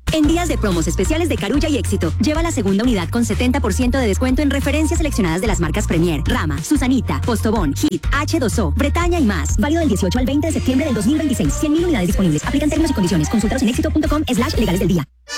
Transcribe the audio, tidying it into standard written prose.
En días de promos especiales de Carulla y Éxito, lleva la segunda unidad con 70% de descuento en referencias seleccionadas de las marcas Premier, Rama, Susanita, Postobón, Hit, H2O, Bretaña y más. Válido del 18 al 20 de septiembre del 2026. 100.000 unidades disponibles. Aplican términos y condiciones. Consúltalos en éxito.com/legales del día.